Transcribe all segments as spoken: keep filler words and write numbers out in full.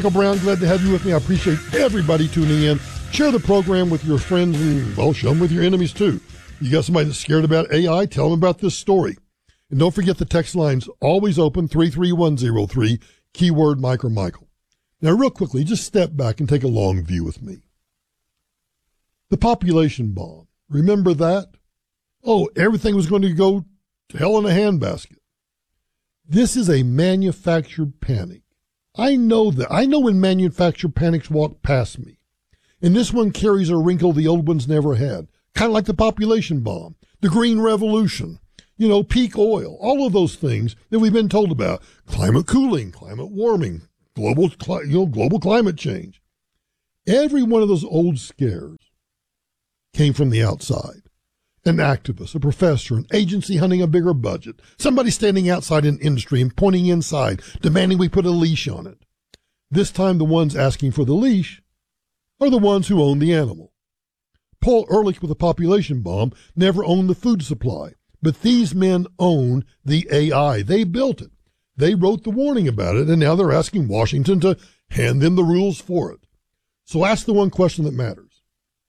Michael Brown, glad to have you with me. I appreciate everybody tuning in. Share the program with your friends and, well, share them with your enemies too. You got somebody that's scared about A I, tell them about this story. And don't forget the text line's always open, three three one zero three, keyword Mike or Michael. Now, real quickly, just step back and take a long view with me. The population bomb, remember that? Oh, everything was going to go to hell in a handbasket. This is a manufactured panic. I know that. I know when manufactured panics walk past me. And this one carries a wrinkle the old ones never had. Kind of like the population bomb, the green revolution, you know, peak oil, all of those things that we've been told about. Climate cooling, climate warming, global, you know, global climate change. Every one of those old scares came from the outside. An activist, a professor, an agency hunting a bigger budget, somebody standing outside an industry and pointing inside, demanding we put a leash on it. This time the ones asking for the leash are the ones who own the animal. Paul Ehrlich with the population bomb never owned the food supply, but these men own the A I. They built it. They wrote the warning about it, and now they're asking Washington to hand them the rules for it. So ask the one question that matters.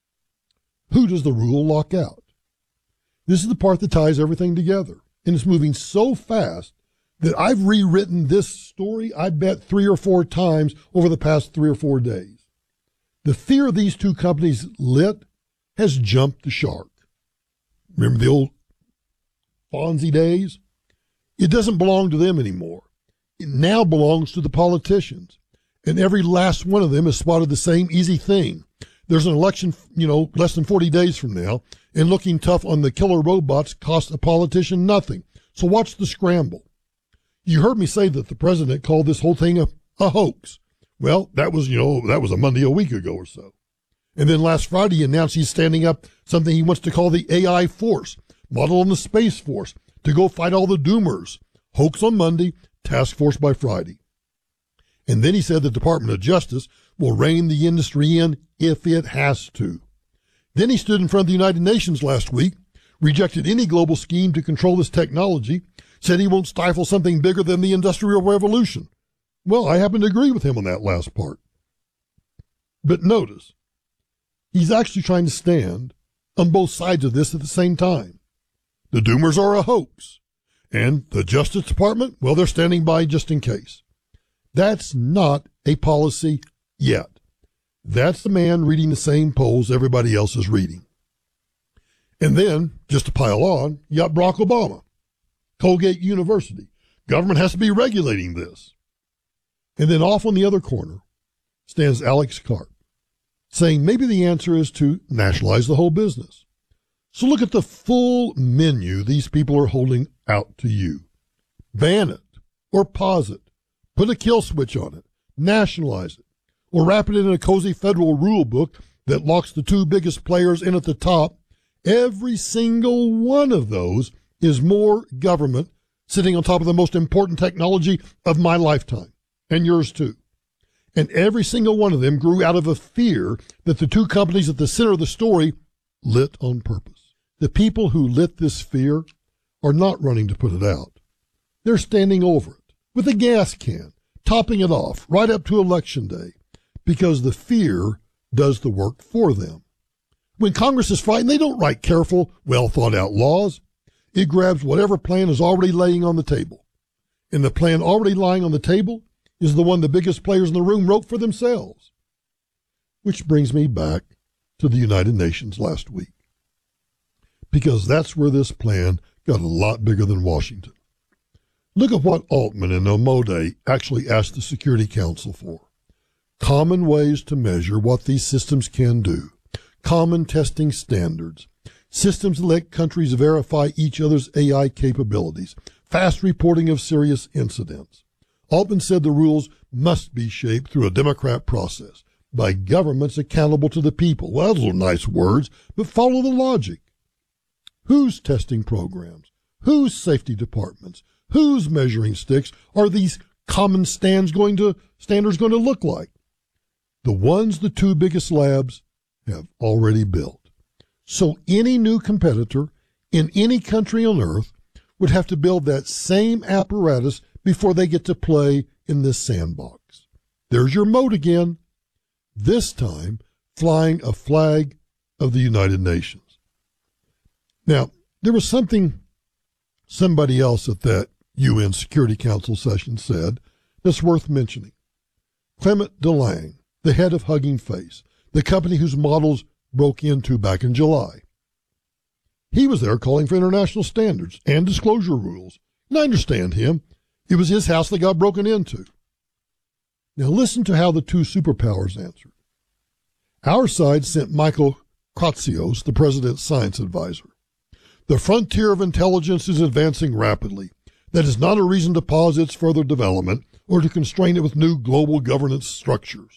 Who does the rule lock out? This is the part that ties everything together, and it's moving so fast that I've rewritten this story, I bet, three or four times over the past three or four days. The fear these two companies lit has jumped the shark. Remember the old Fonzie days? It doesn't belong to them anymore. It now belongs to the politicians, and every last one of them has spotted the same easy thing. There's an election, you know, less than forty days from now, and looking tough on the killer robots costs a politician nothing. So watch the scramble. You heard me say that the president called this whole thing a, a hoax. Well, that was, you know, that was a Monday a week ago or so. And then last Friday he announced he's standing up something he wants to call the A I Force, model on the Space Force, to go fight all the doomers. Hoax on Monday, task force by Friday. And then he said the Department of Justice will rein the industry in if it has to. Then he stood in front of the United Nations last week, rejected any global scheme to control this technology, said he won't stifle something bigger than the Industrial Revolution. Well, I happen to agree with him on that last part. But notice, he's actually trying to stand on both sides of this at the same time. The doomers are a hoax, and the Justice Department, well, they're standing by just in case. That's not a policy yet. That's the man reading the same polls everybody else is reading. And then, just to pile on, you got Barack Obama, Colgate University. Government has to be regulating this. And then off on the other corner stands Alex Karp, saying maybe the answer is to nationalize the whole business. So look at the full menu these people are holding out to you. Ban it, or pause it, put a kill switch on it, nationalize it, or wrap it in a cozy federal rule book that locks the two biggest players in at the top. Every single one of those is more government sitting on top of the most important technology of my lifetime, and yours too. And every single one of them grew out of a fear that the two companies at the center of the story lit on purpose. The people who lit this fear are not running to put it out. They're standing over it with a gas can, topping it off right up to Election Day, because the fear does the work for them. When Congress is frightened, they don't write careful, well-thought-out laws. It grabs whatever plan is already laying on the table. And the plan already lying on the table is the one the biggest players in the room wrote for themselves. Which brings me back to the United Nations last week. Because that's where this plan got a lot bigger than Washington. Look at what Altman and Omode actually asked the Security Council for. Common ways to measure what these systems can do. Common testing standards. Systems that let countries verify each other's A I capabilities. Fast reporting of serious incidents. Altman said the rules must be shaped through a democratic process by governments accountable to the people. Well, those are nice words, but follow the logic. Whose testing programs? Whose safety departments? Whose measuring sticks are these common stands going to, standards going to look like? The ones the two biggest labs have already built. So any new competitor in any country on earth would have to build that same apparatus before they get to play in this sandbox. There's your moat again, this time flying a flag of the United Nations. Now, there was something somebody else at that U N Security Council session said that's worth mentioning. Clement DeLange, the head of Hugging Face, the company whose models broke into back in July. He was there calling for international standards and disclosure rules. And I understand him. It was his house that got broken into. Now listen to how the two superpowers answered. Our side sent Michael Kratsios, the president's science advisor. The frontier of intelligence is advancing rapidly. That is not a reason to pause its further development or to constrain it with new global governance structures.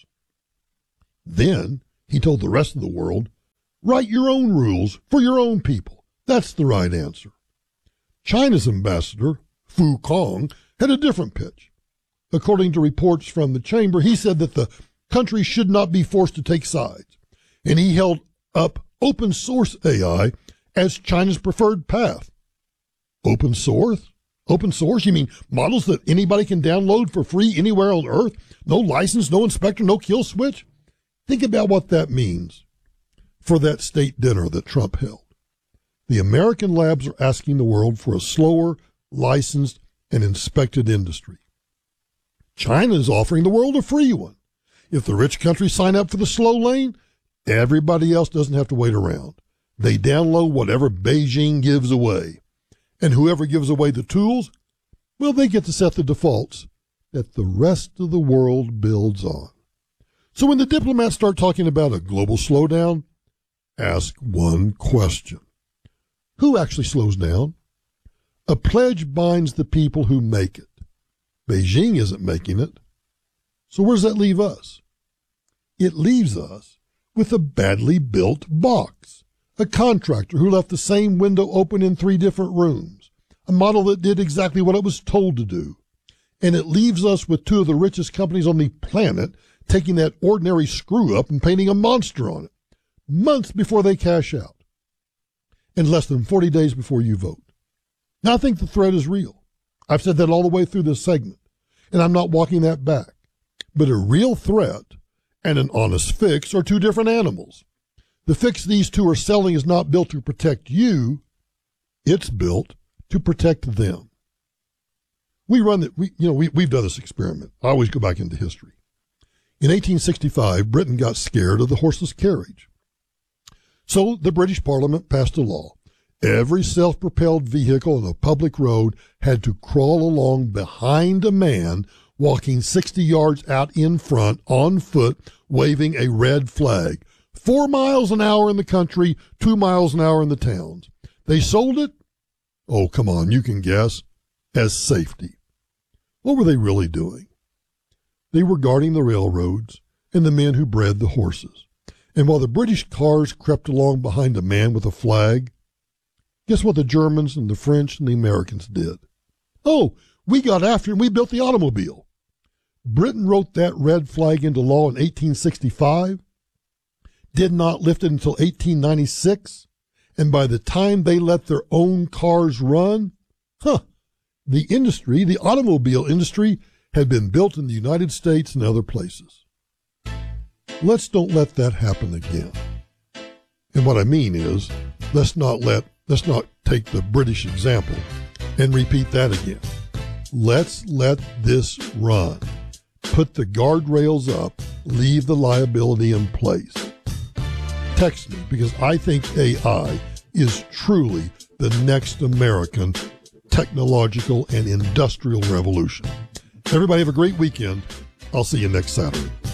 Then he told the rest of the world, write your own rules for your own people. That's the right answer. China's ambassador, Fu Kong, had a different pitch. According to reports from the chamber, he said that the country should not be forced to take sides, and he held up open source A I as China's preferred path. Open source? Open source? You mean models that anybody can download for free anywhere on Earth? No license, no inspector, no kill switch? Think about what that means for that state dinner that Trump held. The American labs are asking the world for a slower, licensed, and inspected industry. China is offering the world a free one. If the rich countries sign up for the slow lane, everybody else doesn't have to wait around. They download whatever Beijing gives away. And whoever gives away the tools, well, they get to set the defaults that the rest of the world builds on. So when the diplomats start talking about a global slowdown, ask one question. Who actually slows down? A pledge binds the people who make it. Beijing isn't making it. So where does that leave us? It leaves us with a badly built box. A contractor who left the same window open in three different rooms. A model that did exactly what it was told to do. And it leaves us with two of the richest companies on the planet taking that ordinary screw up and painting a monster on it. Months before they cash out. And less than forty days before you vote. Now, I think the threat is real. I've said that all the way through this segment, and I'm not walking that back. But a real threat and an honest fix are two different animals. The fix these two are selling is not built to protect you. It's built to protect them. We run it, we, you know, we, we've done this experiment. I always go back into history. In eighteen sixty-five, Britain got scared of the horseless carriage. So the British Parliament passed a law. Every self-propelled vehicle on a public road had to crawl along behind a man walking sixty yards out in front on foot, waving a red flag. Four miles an hour in the country, two miles an hour in the towns. They sold it, oh, come on, you can guess, as safety. What were they really doing? They were guarding the railroads and the men who bred the horses. And while the British cars crept along behind a man with a flag, guess what the Germans and the French and the Americans did? Oh, we got after it and we built the automobile. Britain wrote that red flag into law in eighteen sixty-five, did not lift it until eighteen ninety-six, and by the time they let their own cars run, huh, the industry, the automobile industry, had been built in the United States and other places. Let's don't let that happen again. And what I mean is, let's not let, let's not take the British example and repeat that again. Let's let this run. Put the guardrails up, leave the liability in place. Text me, because I think A I is truly the next American technological and industrial revolution. Everybody have a great weekend. I'll see you next Saturday.